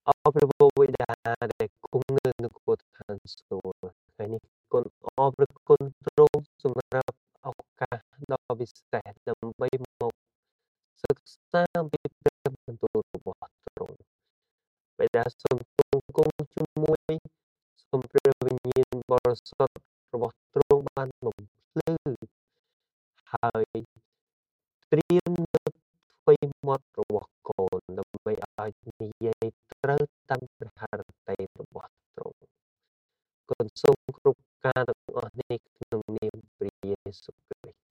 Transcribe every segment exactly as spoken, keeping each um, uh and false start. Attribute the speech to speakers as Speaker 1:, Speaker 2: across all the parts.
Speaker 1: អរព្រះវរបិតាដែលគង់នៅនគរឋានសួគ៌ថ្ងៃនេះគុណអរព្រះគុណទ្រង់សម្រាប់ឱកាសដ៏ពិសេសដើម្បីមកសិក្សាអំពីព្រះបន្ទូលរបស់ទ្រង់បិតាសូមទ្រង់គង់ជាមួយសូមព្រះវិញ្ញាណបរិសុទ្ធរបស់ទ្រង់បានបំភ្លឺហើយត្រៀមនៅទ្វេមាត់របស់កូនដើម្បីឲ្យនិយាយត្រូវតាមព្រះハរតីរបស់ទ្រង់គុណសូមគ្រប់ការទាំងអស់នេះក្នុងនាមព្រះយេស៊ូវគ្រីស្ទ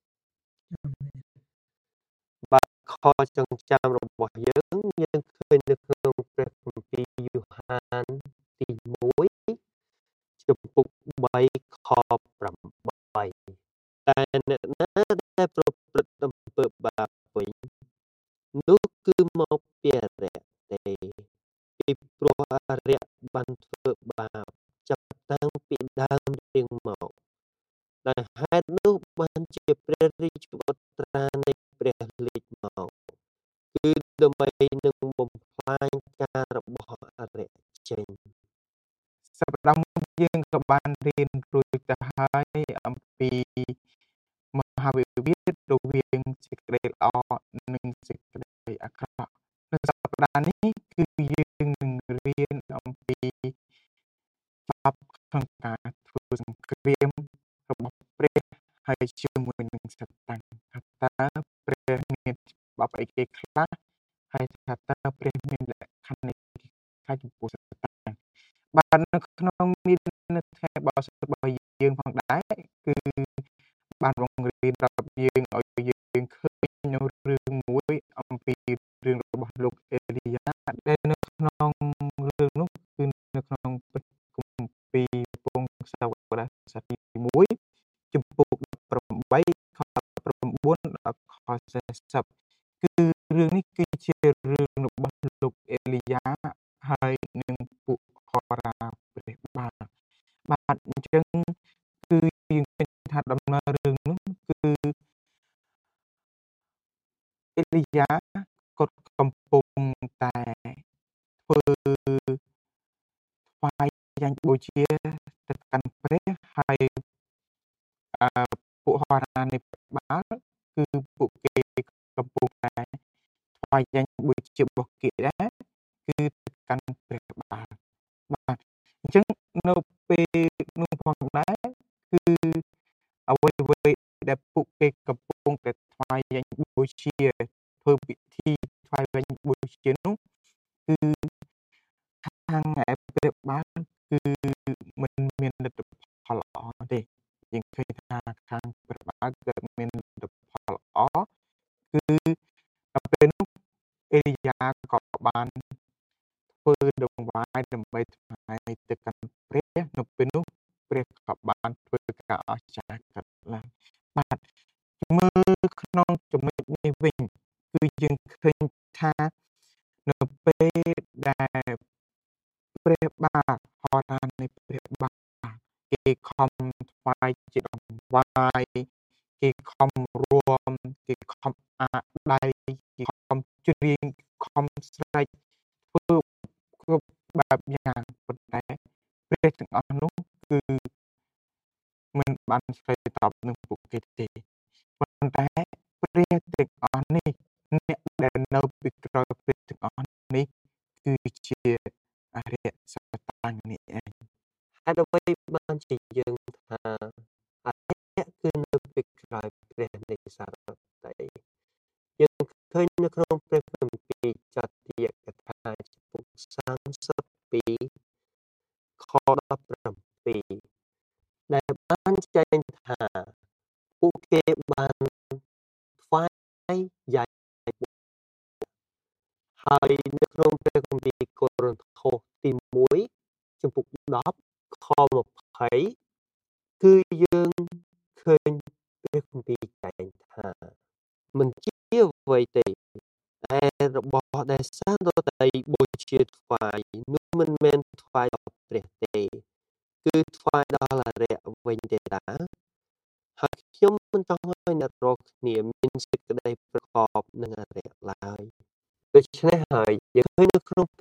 Speaker 1: បាទខចងចាំរបស់យើងយើងឃើញនៅក្នុងព្រះគម្ពីរយូហានទីមួយចំពុកបីខប្រាំបីតែអ្នកណាដែលប្រព្រឹត្តអំពើបាបវិញនោះគឺមកពីអរិយទេពីព្រោះអរិយបានធ្វើបាបចាប់តាំងពីដើមរៀងមកដែលហេតុនោះបានជាព្រះរាជបុត្រានៃព្រះលេចមកគឺដើម្បីនឹងបំផ្លាញការរបស់អរិយចេញសប្តាហ៍មុនយើងក៏បានរៀនរួចទៅហើយអំពីមហាវិវាទរវាងសេចក្តីល្អនិងសេចក្តីអាក្រក់នៅសប្តាហ៍នេះគឺយើងនឹងរៀនអំពីបាបក្នុងការធ្វើសង្គ្រាមរបស់ព្រះហើយជាមួយនឹងសតាំងថាតើព្រះមានបាបអីគេខ្លះហើយថាតើព្រះមានលក្ខខណ្ឌនៃខ្លះចំពោះសតាំងបាទនៅក្នុងមាននៅថ្ងៃបោះរបស់យើងផងដែរគឺបានបង្រៀនប្រាប់យើងឲ្យយើងឃើញនៅរឿងមួយអំពីរឿងរបស់លោកអេលីយ៉ាដែលនៅក្នុងរឿងនោះគឺនៅក្នុងព្រះគម្ពីរពងសាវតារសាទីមួយចំពោះប្រាំបីខប្រាំបួនដល់ខសែសិបគឺរឿងនេះគឺជារឿងរបស់លោកអេលីយ៉ាហើយនឹងពួកហោរាព្រះបាទបាទអញ្ចឹងគឺយើងឃើញថាដំណើររឿងនោះគឺអេលីយ៉ាគាត់កំពុងតែធ្វើថ្វាយយ៉ាញ់បូជាទៅកាន់ព្រះហើយអឺពួកហោរានៃព្រះបាទគឺពួកគេកំពុងតែថ្វាយយ៉ាញ់បូជារបស់គេដែរគឺទៅកាន់ព្រះបាទបាទអញ្ចឹងនៅពេលនោះផងដែរគឺអ្វីអ្វីដែលពួកគេកំពុងតែថ្វាយយ៉ាញ់បូជាធ្វើពិធីថ្វាយយ៉ាញ់បូជានោះគឺខាងឯព្រះបាទគឺមិនមានលទ្ធផលល្អទេយើងឃើញថាខាងព្រះបាទគឺមានលទ្ធផលល្អគឺដល់ពេលនោះអេលីយ៉ាក៏បានធ្វើដង្វាយដើម្បីថ្វាយទៅកាន់ព្រះនៅពេលនោះព្រះក៏បានធ្វើការអស្ចារ្យកើតឡើងបាទមើលក្នុងចំណុចនេះវិញគឺយើងឃើញថានៅពេលដែលព្រះបាទហោរានៃព្រះបាទគេខំថ្វាយជាដង្វាយគេខំរួមគេខំអាកដៃគេខំច្រៀងខំស្រែកធ្វើគ្រប់បែបយ៉ាងប៉ុន្តែព្រះទាំងអស់នោះគឺមិនបានឆ្លើយតបនឹងពួកគេទេប៉ុន្តែព្រះទាំងអស់នេះអ្នកដែលនៅពីក្រោយព្រះទាំងអស់នេះគឺជាអរិយសតាំងនេះឯងហេតុអ្វីបានជាយើងថាអរិយគឺនៅពីក្រោយព្រះនៃសារតីយើងឃើញនៅក្នុងព្រះគម្ពីរចតិយកថាចំពុកសាមសិបពីរខដប់ប្រាំពីរដែលបានចែងថាពួកគេបានថ្វាយយ៉ាញ់ហើយនៅក្នុងព្រះគម្ពីរកូរិនថូសទីមួយចំពុកដប់ខម្ភៃគឺយើងឃើញព្រះគម្ពីរចែងថាមិនជាអ្វីទេតែរបស់ដែលសានរតីបូជាថ្វាយនោះមិនមែនថ្វាយដល់ព្រះទេគឺថ្វាយដល់អរិយវិញទេតាហើយខ្ញុំមិនចង់ឲ្យអ្នករាល់គ្នាមានសេចក្តីប្រកបនឹងអរិយឡើយដូច្នេះហើយយើងឃើញនៅក្នុង